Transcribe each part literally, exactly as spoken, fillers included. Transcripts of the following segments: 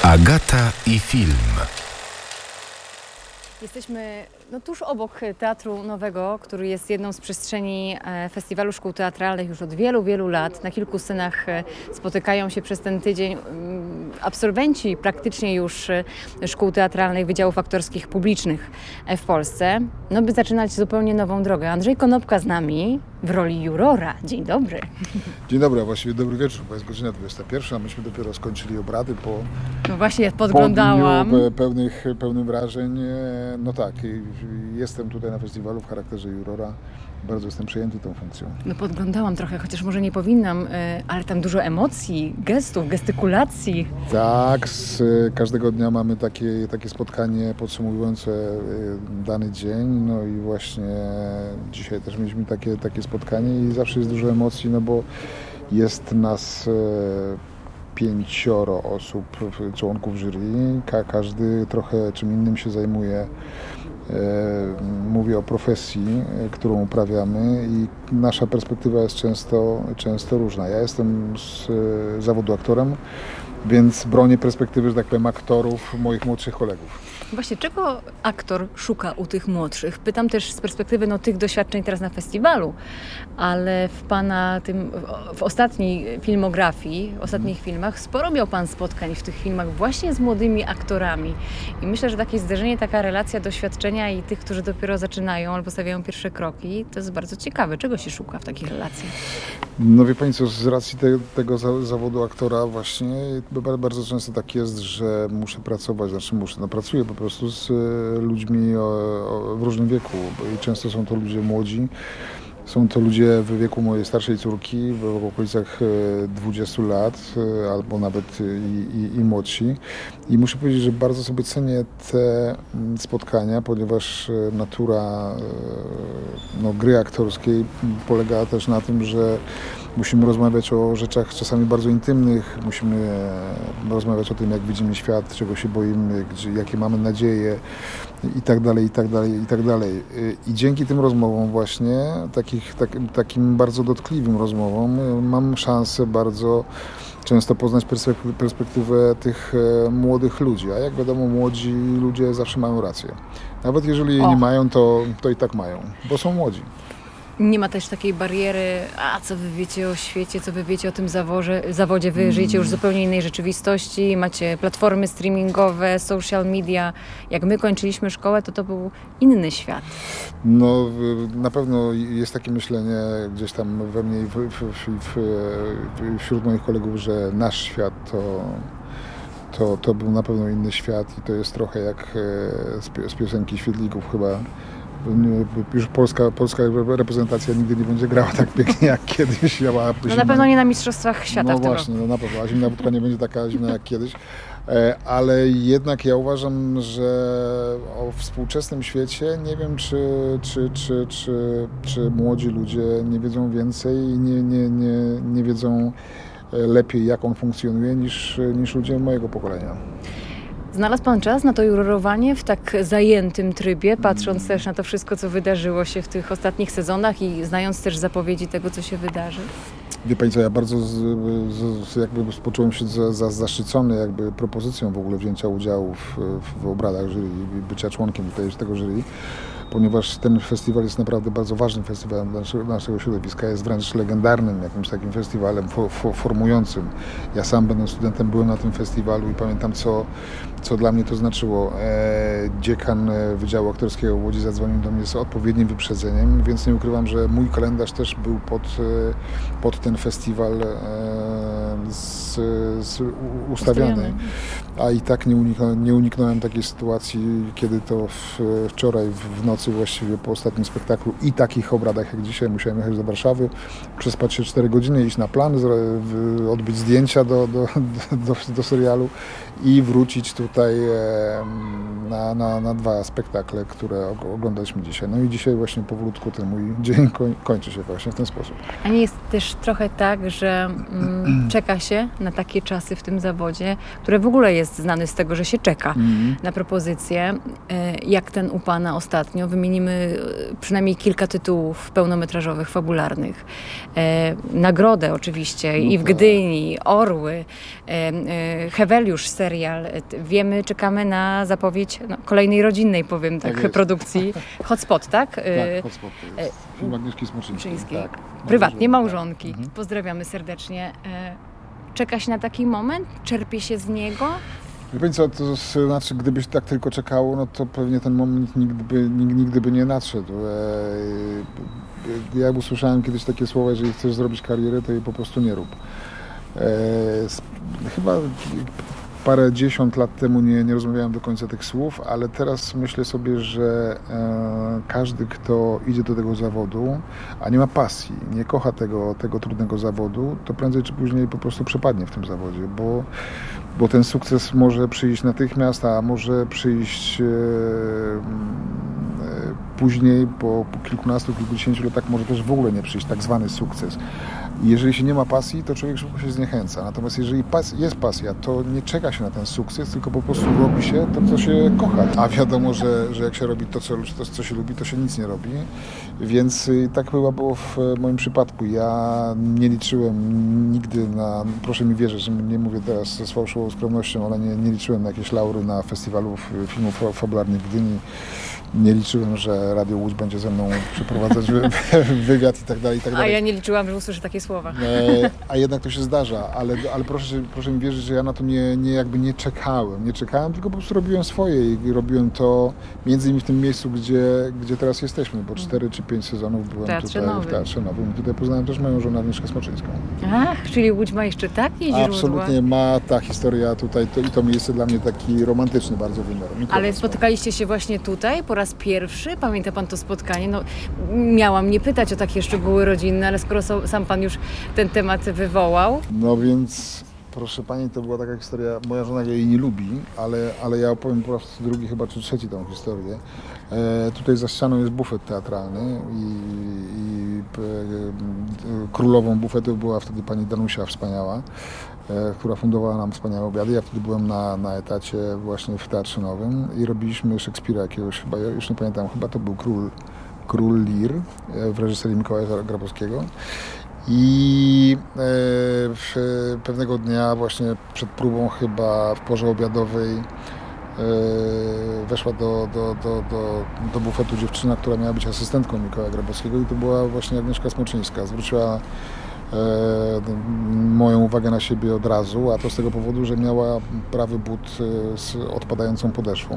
Agata i film. Jesteśmy no, tuż obok Teatru Nowego, który jest jedną z przestrzeni e, Festiwalu Szkół Teatralnych już od wielu, wielu lat. Na kilku scenach e, spotykają się przez ten tydzień mm, absolwenci praktycznie już e, szkół teatralnych, wydziałów aktorskich publicznych e, w Polsce, no by zaczynać zupełnie nową drogę. Andrzej Konopka z nami w roli jurora. Dzień dobry. Dzień dobry, a właściwie dobry wieczór, bo jest godzina dwudziesta pierwsza, a myśmy dopiero skończyli obrady po... No właśnie, podglądałam. Po dniu pełnych, pełnych wrażeń. No tak, jestem tutaj na festiwalu w charakterze jurora. Bardzo jestem przejęty tą funkcją. No podglądałam trochę, chociaż może nie powinnam, ale tam dużo emocji, gestów, gestykulacji. Tak, z każdego dnia mamy takie, takie spotkanie podsumowujące dany dzień. No i właśnie dzisiaj też mieliśmy takie, takie spotkanie i zawsze jest dużo emocji, no bo jest nas pięcioro osób, członków jury. Ka- każdy trochę czym innym się zajmuje. Mówię o profesji, którą uprawiamy i nasza perspektywa jest często, często różna. Ja jestem z zawodu aktorem, więc bronię perspektywy, że tak powiem, aktorów, moich młodszych kolegów. Właśnie, czego aktor szuka u tych młodszych? Pytam też z perspektywy no, tych doświadczeń teraz na festiwalu, ale w Pana tym, w ostatniej filmografii, w ostatnich hmm. filmach sporo miał Pan spotkań w tych filmach właśnie z młodymi aktorami. I myślę, że takie zderzenie, taka relacja doświadczenia i tych, którzy dopiero zaczynają albo stawiają pierwsze kroki, to jest bardzo ciekawe. Czego się szuka w takich relacjach? No wie Pani co, z racji te, tego za, zawodu aktora właśnie bardzo często tak jest, że muszę pracować, znaczy muszę, no pracuję po prostu z ludźmi o, o, w różnym wieku i często są to ludzie młodzi. Są to ludzie w wieku mojej starszej córki, w okolicach dwudziestu lat, albo nawet i, i, i młodsi. I muszę powiedzieć, że bardzo sobie cenię te spotkania, ponieważ natura no, gry aktorskiej polega też na tym, że musimy rozmawiać o rzeczach czasami bardzo intymnych, musimy rozmawiać o tym, jak widzimy świat, czego się boimy, gdzie, jakie mamy nadzieje i tak dalej, i tak dalej, i tak dalej. I dzięki tym rozmowom właśnie, takich, tak, takim bardzo dotkliwym rozmowom, mam szansę bardzo często poznać perspektywę, perspektywę tych młodych ludzi. A jak wiadomo, młodzi ludzie zawsze mają rację. Nawet jeżeli jej o. nie mają, to, to i tak mają, bo są młodzi. Nie ma też takiej bariery, a co wy wiecie o świecie, co wy wiecie o tym zawodzie, zawodzie. Wy żyjecie już w zupełnie innej rzeczywistości, macie platformy streamingowe, social media. Jak my kończyliśmy szkołę, to to był inny świat. No na pewno jest takie myślenie gdzieś tam we mnie i w, w, w, w, wśród moich kolegów, że nasz świat to, to, to był na pewno inny świat i to jest trochę jak z piosenki Świetlików chyba. Już polska, polska reprezentacja nigdy nie będzie grała tak pięknie jak kiedyś. Ja no na pewno nie na Mistrzostwach Świata no w tym właśnie, roku. No na pewno, a zimna wódka nie będzie taka zimna jak kiedyś. Ale jednak ja uważam, że o współczesnym świecie nie wiem, czy, czy, czy, czy, czy młodzi ludzie nie wiedzą więcej i nie, nie, nie, nie wiedzą lepiej, jak on funkcjonuje, niż, niż ludzie mojego pokolenia. Znalazł Pan czas na to jurorowanie w tak zajętym trybie, patrząc też na to wszystko, co wydarzyło się w tych ostatnich sezonach i znając też zapowiedzi tego, co się wydarzy? Wie Pani co, ja bardzo z, z, jakby poczułem się za, za zaszczycony jakby propozycją w ogóle wzięcia udziału w, w obradach jury i bycia członkiem tutaj tego jury, ponieważ ten festiwal jest naprawdę bardzo ważnym festiwalem dla naszego, naszego środowiska, jest wręcz legendarnym jakimś takim festiwalem fo, fo, formującym. Ja sam będąc studentem byłem na tym festiwalu i pamiętam, co, co dla mnie to znaczyło. E, dziekan Wydziału Aktorskiego w Łodzi zadzwonił do mnie z odpowiednim wyprzedzeniem, więc nie ukrywam, że mój kalendarz też był pod, pod ten festiwal e, z, z ustawiany. A i tak nie uniknąłem, nie uniknąłem takiej sytuacji, kiedy to w, wczoraj w nocy właściwie po ostatnim spektaklu i takich obradach jak dzisiaj musiałem jechać do Warszawy, przespać się cztery godziny, iść na plan, odbyć zdjęcia do, do, do, do serialu i wrócić tutaj na, na, na dwa spektakle, które oglądaliśmy dzisiaj. No i dzisiaj właśnie powolutku ten mój dzień kończy się właśnie w ten sposób. A nie jest też trochę tak, że mm, czeka się na takie czasy w tym zawodzie, które w ogóle jest znany z tego, że się czeka mm. na propozycje, jak ten u Pana ostatnio. wymienimy przynajmniej kilka tytułów pełnometrażowych, fabularnych. E, nagrodę oczywiście i w Gdyni, Orły, e, e, Heweliusz serial. Wiemy, czekamy na zapowiedź no, kolejnej rodzinnej, powiem tak, tak produkcji. Hotspot, tak? Tak, Hotspot to jest film Agnieszki Smoczyńskiej. Tak. Prywatnie małżonki. Tak. Mhm. Pozdrawiamy serdecznie. Czeka się na taki moment? Czerpie się z niego? Wie pani co, to znaczy, gdybyś tak tylko czekało, no to pewnie ten moment nigdy by, nigdy by nie nadszedł. Ja usłyszałem kiedyś takie słowa, jeżeli chcesz zrobić karierę, to jej po prostu nie rób. Chyba parę dziesiąt lat temu nie, nie rozmawiałem do końca tych słów, ale teraz myślę sobie, że e, każdy, kto idzie do tego zawodu, a nie ma pasji, nie kocha tego, tego trudnego zawodu, to prędzej czy później po prostu przepadnie w tym zawodzie, bo, bo ten sukces może przyjść natychmiast, a może przyjść e, e, później, po, po kilkunastu, kilkudziesięciu latach może też w ogóle nie przyjść tak zwany sukces. I jeżeli się nie ma pasji, to człowiek szybko się zniechęca. Natomiast jeżeli pas, jest pasja, to nie czeka się na ten sukces, tylko po prostu robi się to, co się kocha. A wiadomo, że, że jak się robi to co, to, co się lubi, to się nic nie robi. Więc tak chyba było w moim przypadku. Ja nie liczyłem nigdy na, proszę mi wierzyć, że nie mówię teraz ze fałszywą skromnością, ale nie, nie liczyłem na jakieś laury na festiwalu filmów fabularnych w Gdyni. Nie liczyłem, że Radio Łódź będzie ze mną przeprowadzać wywiad i tak dalej, i tak dalej. A ja nie liczyłam, że usłyszę takie słowa. A jednak to się zdarza, ale, ale proszę, proszę mi wierzyć, że ja na to nie, nie, jakby nie czekałem. Nie czekałem, tylko po prostu robiłem swoje i robiłem to między innymi w tym miejscu, gdzie, gdzie teraz jesteśmy, bo cztery czy pięć sezonów byłem Teatrze tutaj Nowym. w Teatrze Nowym. I tutaj poznałem też moją żonę Agnieszkę Smoczyńską. Ach, czyli Łódź ma jeszcze takie źródła. Absolutnie ma ta historia tutaj to, i to miejsce dla mnie taki romantyczny bardzo wymiar. Ale spotykaliście się właśnie tutaj po raz pierwszy? Pamięta pan to spotkanie? No, miałam nie pytać o takie szczegóły rodzinne, ale skoro so, sam pan już ten temat wywołał. No więc, proszę pani, to była taka historia, moja żona jej nie lubi, ale, ale ja opowiem po raz drugi, chyba czy trzeci tą historię. E, tutaj za ścianą jest bufet teatralny i, i e, królową bufetu była wtedy pani Danusia wspaniała, e, która fundowała nam wspaniałe obiady. Ja wtedy byłem na, na etacie właśnie w Teatrze Nowym i robiliśmy Szekspira jakiegoś, chyba, ja już nie pamiętam, chyba to był Król, Król Lear w reżyserii Mikołaja Grabowskiego. I e, w, pewnego dnia właśnie przed próbą chyba w porze obiadowej e, weszła do, do, do, do, do bufetu dziewczyna, która miała być asystentką Mikołaja Grabowskiego i to była właśnie Agnieszka Smoczyńska. Zwróciła e, moją uwagę na siebie od razu, a to z tego powodu, że miała prawy but z odpadającą podeszwą.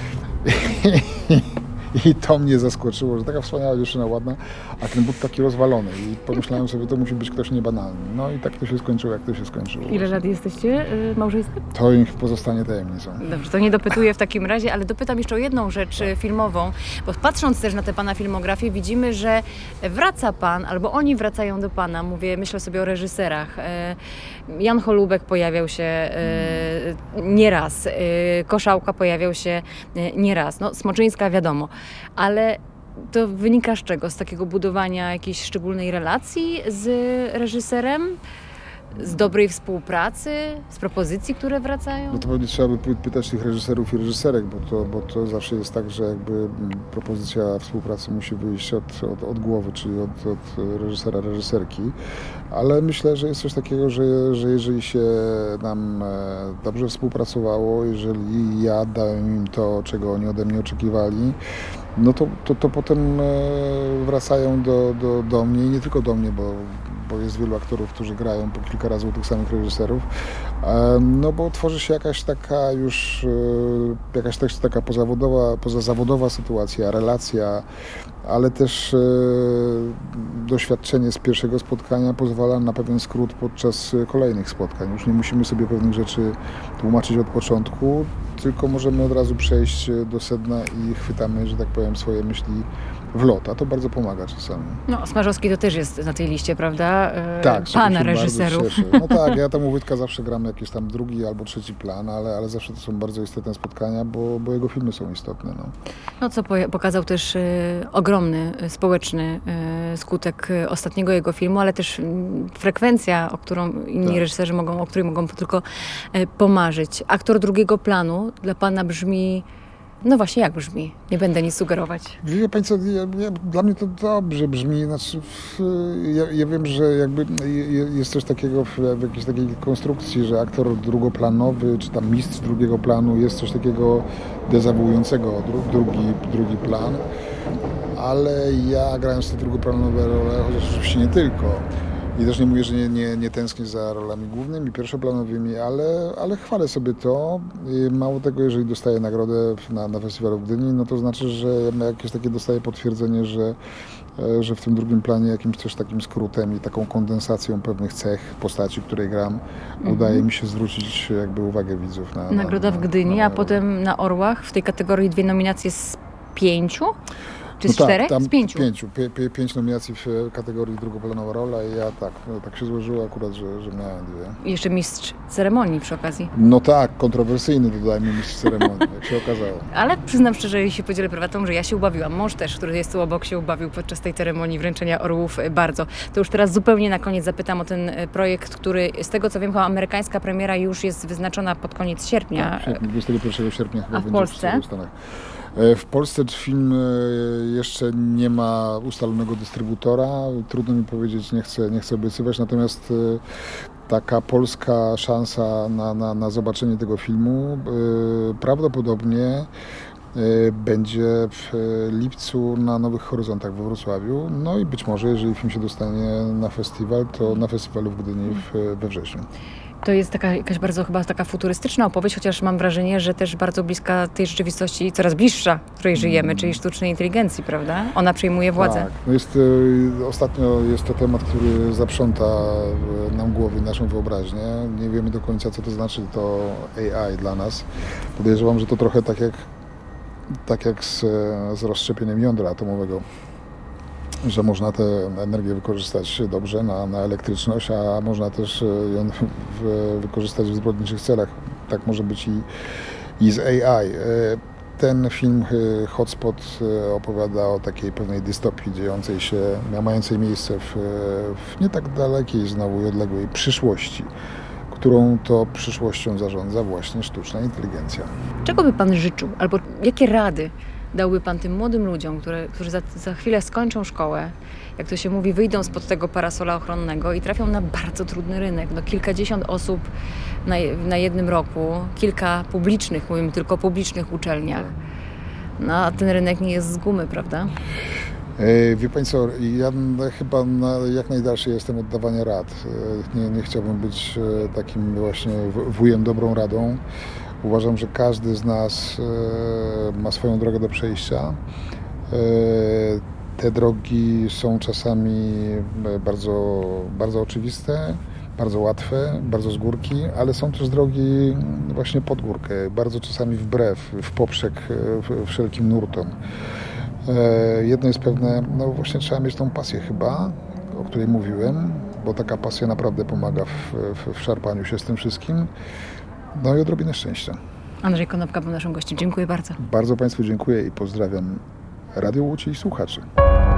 I to mnie zaskoczyło, że taka wspaniała dziewczyna, ładna, a ten but taki rozwalony. I pomyślałem sobie, to musi być ktoś niebanalny. No i tak to się skończyło, jak to się skończyło. Ile lat jesteście y, małżeństwem? To niech pozostanie tajemnicą. Dobrze, to nie dopytuję w takim razie, ale dopytam jeszcze o jedną rzecz tak. filmową, bo patrząc też na tę pana filmografię, widzimy, że wraca pan, albo oni wracają do pana. Mówię, myślę sobie o reżyserach. Jan Holubek pojawiał się hmm. nieraz, Koszałka pojawiał się nieraz. No, Smoczyńska wiadomo. Ale to wynika z czego? Z takiego budowania jakiejś szczególnej relacji z reżyserem? Z dobrej współpracy? Z propozycji, które wracają? No to pewnie trzeba by pytać tych reżyserów i reżyserek, bo to, bo to zawsze jest tak, że jakby propozycja współpracy musi wyjść od, od, od głowy, czyli od, od reżysera, reżyserki. Ale myślę, że jest coś takiego, że, że jeżeli się nam dobrze współpracowało, jeżeli ja dałem im to, czego oni ode mnie oczekiwali, no to, to, to potem wracają do, do, do mnie i nie tylko do mnie, bo, bo jest wielu aktorów, którzy grają po kilka razy u tych samych reżyserów, no bo tworzy się jakaś taka już, jakaś też taka pozawodowa, pozazawodowa sytuacja, relacja, ale też doświadczenie z pierwszego spotkania pozwala na pewien skrót podczas kolejnych spotkań. Już nie musimy sobie pewnych rzeczy tłumaczyć od początku, tylko możemy od razu przejść do sedna i chwytamy, że tak powiem, swoje myśli w lot, a to bardzo pomaga czasami. No, Smarzowski to też jest na tej liście, prawda? E, tak, pana reżyserów. No tak, ja tam u Wojtka zawsze gram jakiś tam drugi albo trzeci plan, ale, ale zawsze to są bardzo istotne spotkania, bo, bo jego filmy są istotne. No, no co po, pokazał też e, ogromny społeczny e, skutek ostatniego jego filmu, ale też m, frekwencja, o którą inni tak. reżyserzy mogą, o której mogą tylko e, pomarzyć. Aktor drugiego planu dla pana brzmi No właśnie, jak brzmi? Nie będę nic sugerować. Wie pani co, ja, ja, dla mnie to dobrze brzmi, znaczy w, ja, ja wiem, że jakby jest coś takiego w, w jakiejś takiej konstrukcji, że aktor drugoplanowy, czy tam mistrz drugiego planu, jest coś takiego dezawuującego, dru, drugi, drugi plan, ale ja grając te drugoplanowe role, chociaż oczywiście nie tylko, i też nie mówię, że nie, nie, nie tęsknię za rolami głównymi, pierwszoplanowymi, ale, ale chwalę sobie to. Mało tego, jeżeli dostaję nagrodę na, na festiwalu w Gdyni, no to znaczy, że jakieś takie dostaję potwierdzenie, że, że w tym drugim planie jakimś też takim skrótem i taką kondensacją pewnych cech postaci, której gram, mhm. udaje mi się zwrócić jakby uwagę widzów. Na, Nagroda na, w Gdyni, na, a potem na Orłach w tej kategorii dwie nominacje z pięciu? Czy z no czterech? Tak, z pięciu. Pięciu. Pie, pie, pięć nominacji w kategorii drugoplanowa rola i ja tak, no, tak się złożyło akurat, że, że miałem dwie. I jeszcze mistrz ceremonii przy okazji. No tak, kontrowersyjny dodajmy mistrz ceremonii, jak się okazało. Ale przyznam szczerze, i się podzielę prywatą, że ja się ubawiłam. Mąż też, który jest tu obok, się ubawił podczas tej ceremonii wręczenia orłów bardzo. To już teraz zupełnie na koniec zapytam o ten projekt, który z tego co wiem, chyba amerykańska premiera już jest wyznaczona pod koniec sierpnia. Tak, dwudziestego pierwszego sierpnia chyba A w będzie Polsce? w Stanach. W Polsce film jeszcze nie ma ustalonego dystrybutora. Trudno mi powiedzieć, nie chcę, nie chcę obiecywać, natomiast taka polska szansa na, na, na zobaczenie tego filmu prawdopodobnie będzie w lipcu na Nowych Horyzontach we Wrocławiu. No i być może, jeżeli film się dostanie na festiwal, to na festiwalu w Gdyni w, we wrześniu. To jest taka jakaś bardzo chyba taka futurystyczna opowieść, chociaż mam wrażenie, że też bardzo bliska tej rzeczywistości, coraz bliższa, w której żyjemy, czyli sztucznej inteligencji, prawda? Ona przejmuje władzę. Tak. No jest, y, ostatnio jest to temat, który zaprząta nam głowy, naszą wyobraźnię. Nie wiemy do końca, co to znaczy to A I dla nas. Podejrzewam, że to trochę tak jak, tak jak z, z rozszczepieniem jądra atomowego, że można tę energię wykorzystać dobrze na, na elektryczność, a można też ją w, wykorzystać w zbrodniczych celach. Tak może być i, i z A I. Ten film Hotspot opowiada o takiej pewnej dystopii dziejącej się, mającej miejsce w, w nie tak dalekiej znowu i odległej przyszłości, którą to przyszłością zarządza właśnie sztuczna inteligencja. Czego by Pan życzył? Albo jakie rady dałby Pan tym młodym ludziom, które, którzy za, za chwilę skończą szkołę, jak to się mówi, wyjdą spod tego parasola ochronnego i trafią na bardzo trudny rynek. No, kilkadziesiąt osób na, na jednym roku, kilka publicznych, mówimy tylko o publicznych uczelniach. No a ten rynek nie jest z gumy, prawda? Wie Pani co, ja chyba na, jak najdalszy jestem od dawania rad. Nie, nie chciałbym być takim właśnie wujem dobrą radą. Uważam, że każdy z nas ma swoją drogę do przejścia. Te drogi są czasami bardzo, bardzo oczywiste, bardzo łatwe, bardzo z górki, ale są też drogi właśnie pod górkę, bardzo czasami wbrew, w poprzek wszelkim nurtom. Jedno jest pewne, no właśnie trzeba mieć tą pasję chyba, o której mówiłem, bo taka pasja naprawdę pomaga w, w, w szarpaniu się z tym wszystkim. No i odrobinę szczęścia. Andrzej Konopka był naszym gościem. Dziękuję bardzo. Bardzo Państwu dziękuję i pozdrawiam Radio Łódź i słuchaczy.